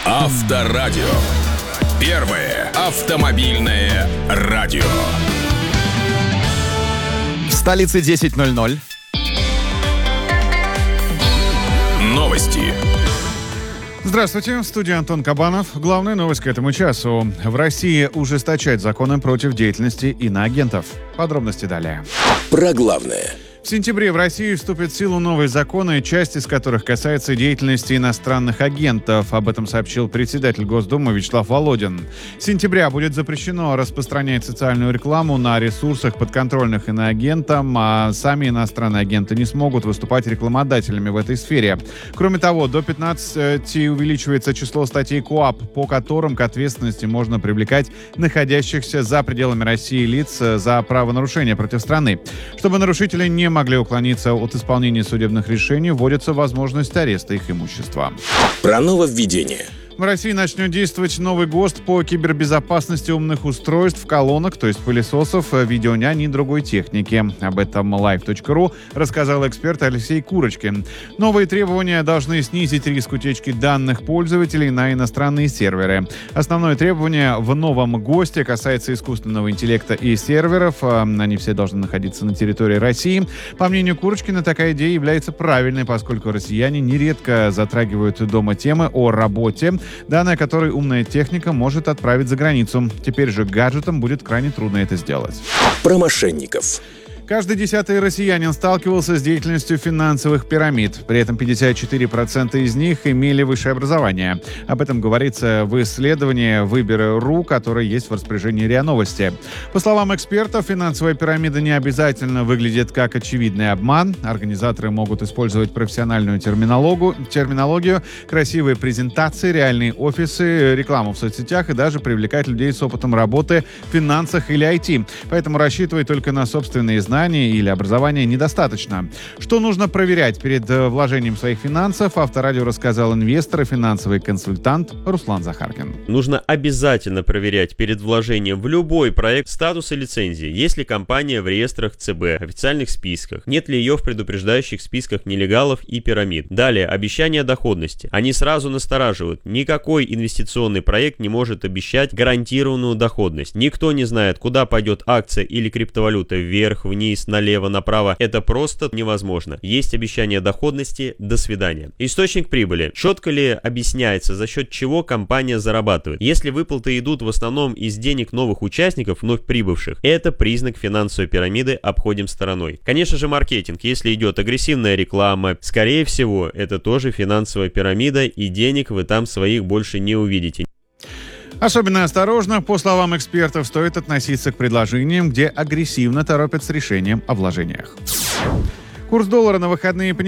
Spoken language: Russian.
Авторадио. Первое автомобильное радио. В столице 10:00. Новости. Здравствуйте, в студии Антон Кабанов. Главная новость к этому часу. В России ужесточают законы против деятельности иноагентов. Подробности далее. Про главное. В сентябре в России вступят в силу новые законы, часть из которых касается деятельности иностранных агентов. Об этом сообщил председатель Госдумы Вячеслав Володин. С сентября будет запрещено распространять социальную рекламу на ресурсах, подконтрольных иноагентам, а сами иностранные агенты не смогут выступать рекламодателями в этой сфере. Кроме того, до 15 увеличивается число статей КоАП, по которым к ответственности можно привлекать находящихся за пределами России лиц за правонарушения против страны. Чтобы нарушители не могли уклониться от исполнения судебных решений, вводится возможность ареста их имущества. Про нововведение. В России начнет действовать новый ГОСТ по кибербезопасности умных устройств, колонок, то есть пылесосов, видеонянь и другой техники. Об этом live.ru рассказал эксперт Алексей Курочкин. Новые требования должны снизить риск утечки данных пользователей на иностранные серверы. Основное требование в новом ГОСТе касается искусственного интеллекта и серверов. Они все должны находиться на территории России. По мнению Курочкина, такая идея является правильной, поскольку россияне нередко затрагивают дома темы о работе, данные которой умная техника может отправить за границу. Теперь же гаджетам будет крайне трудно это сделать. Про мошенников. Каждый 10-й россиянин сталкивался с деятельностью финансовых пирамид. При этом 54% из них имели высшее образование. Об этом говорится в исследовании «Выборы.ру», которое есть в распоряжении РИА Новости. По словам экспертов, финансовая пирамида не обязательно выглядит как очевидный обман. Организаторы могут использовать профессиональную терминологию, красивые презентации, реальные офисы, рекламу в соцсетях и даже привлекать людей с опытом работы в финансах или IT. Поэтому рассчитывать только на собственные знания или образования недостаточно. Что нужно проверять перед вложением своих финансов, Авторадио рассказал инвестор и финансовый консультант Руслан Захаркин. Нужно обязательно проверять перед вложением в любой проект статус и лицензии. Есть ли компания в реестрах ЦБ, официальных списках, нет ли ее в предупреждающих списках нелегалов и пирамид. Далее, обещания доходности. Они сразу настораживают. Никакой инвестиционный проект не может обещать гарантированную доходность. Никто не знает, куда пойдет акция или криптовалюта, вверх, вниз, налево, направо. Это просто невозможно. Есть обещание доходности, до свидания. Источник прибыли. Четко ли объясняется, за счет чего компания зарабатывает? Если выплаты идут в основном из денег новых участников, вновь прибывших, это признак финансовой пирамиды, обходим стороной. Конечно же, маркетинг. Если идет агрессивная реклама, скорее всего, это тоже финансовая пирамида, и денег вы там своих больше не увидите. Особенно осторожно, по словам экспертов, стоит относиться к предложениям, где агрессивно торопят с решением о вложениях. Курс доллара на выходные